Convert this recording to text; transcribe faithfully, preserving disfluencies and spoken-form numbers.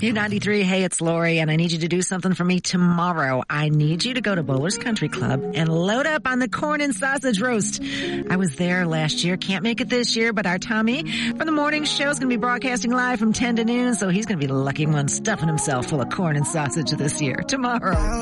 U ninety-three, hey, it's Lori, and I need you to do something for me tomorrow. I need you to go to Bowler's Country Club and load up on the corn and sausage roast. I was there last year. Can't make it this year, but our Tommy from the morning show is going to be broadcasting live from ten to noon, so he's going to be the lucky one stuffing himself full of corn and sausage this year. Tomorrow.